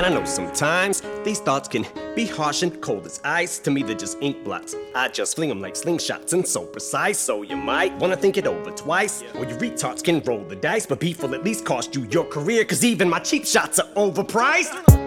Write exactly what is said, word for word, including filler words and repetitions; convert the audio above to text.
I know sometimes these thoughts can be harsh and cold as ice. To me, they're just ink blots. I just fling them like slingshots and so precise. So you might wanna think it over twice. Or you retards can roll the dice, but beef will at least cost you your career. Cause even my cheap shots are overpriced.